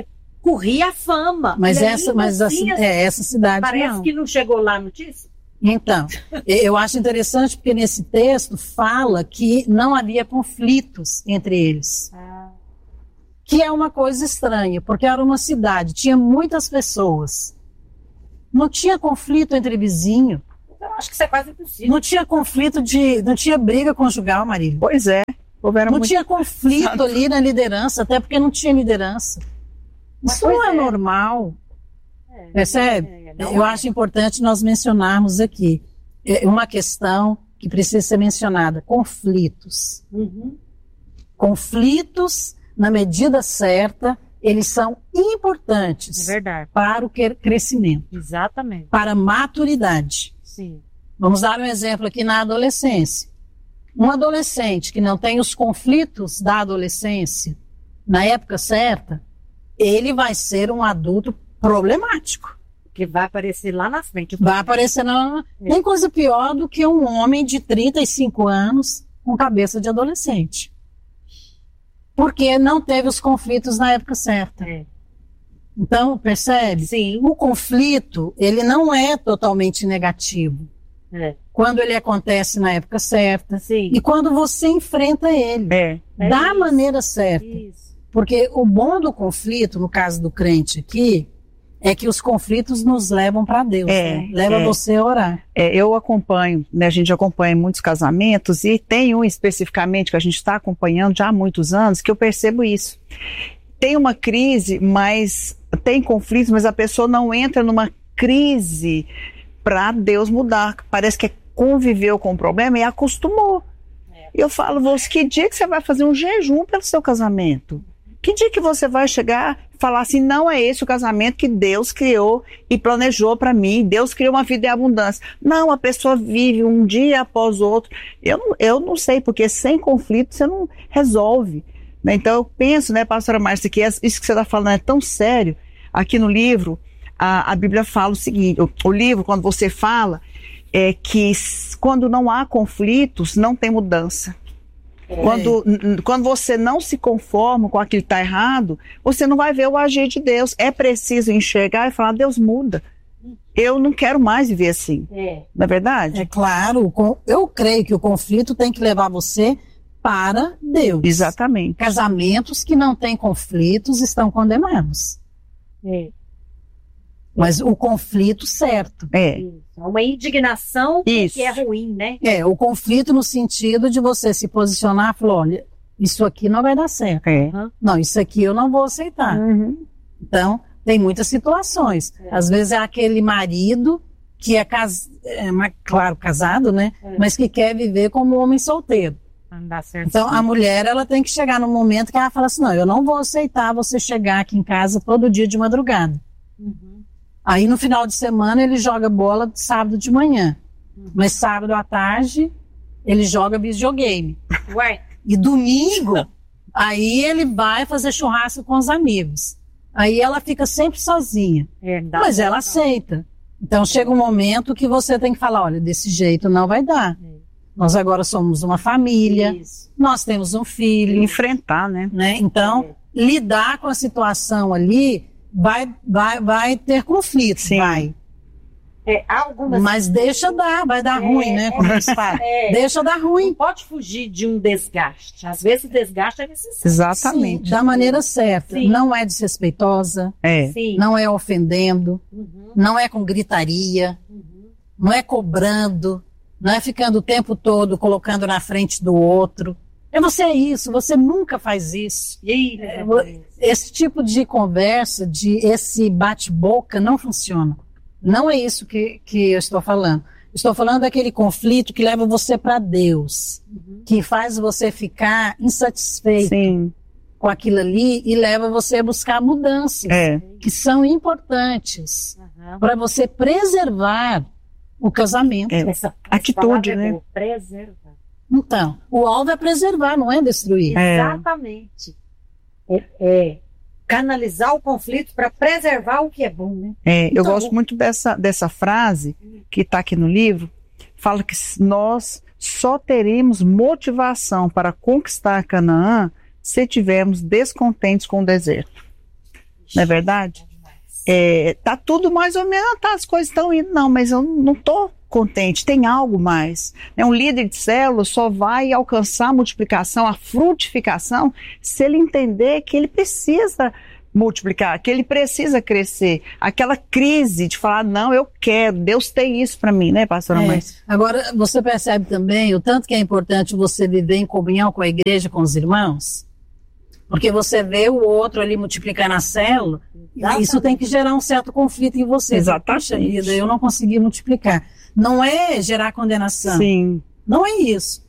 corria a fama. Mas essa, mas assim, assim, é, essa cidade parece não. que não chegou lá a notícia. Então, eu acho interessante porque nesse texto fala que não havia conflitos entre eles. Ah. Que é uma coisa estranha, porque era uma cidade, tinha muitas pessoas. Não tinha conflito entre vizinhos. Eu acho que isso é quase impossível. Não tinha conflito de... Não tinha briga conjugal, Marília. Pois é. Não muito... tinha conflito ali na liderança, até porque não tinha liderança. Mas isso não é, é normal. É, Percebe? É, é, Eu é. acho importante nós mencionarmos aqui uma questão que precisa ser mencionada. Conflitos. Uhum. Conflitos, na medida certa, eles são importantes é verdade. Para o crescimento. Exatamente. Para a maturidade. Sim. Vamos dar um exemplo aqui na adolescência. Um adolescente que não tem os conflitos da adolescência na época certa, ele vai ser um adulto problemático. Que vai aparecer lá na frente. Vai aparecer na... É. Tem coisa pior do que um homem de trinta e cinco anos com cabeça de adolescente. Porque não teve os conflitos na época certa. É. Então, percebe? Sim. O conflito, ele não é totalmente negativo. É. Quando ele acontece na época certa. Sim. E quando você enfrenta ele. É. Da é maneira certa. Isso. Porque o bom do conflito, no caso do crente aqui, é que os conflitos nos levam para Deus. É, né? Leva é. você a orar. É, eu acompanho, né, a gente acompanha muitos casamentos e tem um especificamente que a gente está acompanhando já há muitos anos que eu percebo isso. Tem uma crise, mas tem conflitos, mas a pessoa não entra numa crise para Deus mudar. Parece que conviveu com o problema e acostumou. É. Eu falo, você, que dia que você vai fazer um jejum pelo seu casamento? Que dia que você vai chegar e falar assim, não é esse o casamento que Deus criou e planejou para mim, Deus criou uma vida em abundância. Não, a pessoa vive um dia após o outro. Eu, eu não sei, porque sem conflito você não resolve. Né? Então eu penso, né, pastora Márcia, que isso que você está falando é tão sério. Aqui no livro, a, a Bíblia fala o seguinte, o, o livro, quando você fala, é que quando não há conflitos, não tem mudança. Quando, quando você não se conforma com aquilo que está errado, você não vai ver o agir de Deus. É preciso enxergar e falar, Deus muda. Eu não quero mais viver assim. É. Não é verdade? É claro, eu creio que o conflito tem que levar você para Deus. Exatamente. Casamentos que não têm conflitos estão condenados. É. Mas o conflito certo. É. Uma indignação isso. que é ruim, né? É, o conflito no sentido de você se posicionar e falar, olha, isso aqui não vai dar certo. É. Não, isso aqui eu não vou aceitar. Uhum. Então, tem muitas situações. É. Às vezes é aquele marido que é, cas... é claro, casado, né? É. Mas que quer viver como um homem solteiro. Não dá certo. Então, a mulher, ela tem que chegar num momento que ela fala assim, não, eu não vou aceitar você chegar aqui em casa todo dia de madrugada. Uhum. Aí no final de semana ele joga bola sábado de manhã. Uhum. Mas sábado à tarde ele joga videogame. Ué. E domingo, aí ele vai fazer churrasco com os amigos. Aí ela fica sempre sozinha. É, mas ela não. aceita. Então chega um momento que você tem que falar, olha, desse jeito não vai dar. É. Nós agora somos uma família, Isso. nós temos um filho. Enfrentar, né? né? Então, é. lidar com a situação ali vai, vai, vai ter conflito, Sim. vai. É, algumas... Mas deixa dar, vai dar é, ruim, né? Como eles falam. É, deixa dar ruim. Não pode fugir de um desgaste. Às vezes o desgaste é necessário. Exatamente. Sim, da maneira certa. Sim. Não é desrespeitosa, é. Sim. não é ofendendo, uhum. não é com gritaria, uhum. não é cobrando, não é ficando o tempo todo colocando na frente do outro. É você é isso, você nunca faz isso. E, é, esse tipo de conversa, de esse bate-boca não funciona. Não é isso que, que eu estou falando. Estou falando daquele conflito que leva você para Deus, uhum. que faz você ficar insatisfeito Sim. com aquilo ali e leva você a buscar mudanças é. que são importantes uhum. para você preservar o casamento. É. Essa atitude, né? É preservar. Então, o alvo é preservar, não é destruir. Exatamente. É, é canalizar o conflito para preservar o que é bom, né? É, eu então, gosto muito dessa, dessa frase que está aqui no livro. Fala que nós só teremos motivação para conquistar Canaã se tivermos descontentes com o deserto. Não é verdade? É, tá tudo mais ou menos, tá, as coisas estão indo, não, mas eu não tô contente, tem algo mais. Né? Um líder de célula só vai alcançar a multiplicação, a frutificação, se ele entender que ele precisa multiplicar, que ele precisa crescer. Aquela crise de falar, não, eu quero, Deus tem isso para mim, né, pastora é. Márcia? Agora, você percebe também o tanto que é importante você viver em comunhão com a igreja, com os irmãos? Porque você vê o outro ali multiplicando a célula, Exatamente. Isso tem que gerar um certo conflito em você. Exatamente. Puxa vida, eu não consegui multiplicar. Não é gerar condenação. Sim. Não é isso.